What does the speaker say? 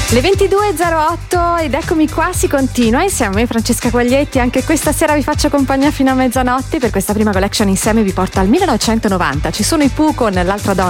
Le 22.08 ed eccomi qua, si continua insieme a Francesca Quaglietti. Anche questa sera vi faccio compagnia fino a mezzanotte. Per questa prima collection insieme vi porta al 1990. Ci sono i Pooh con L'altra donna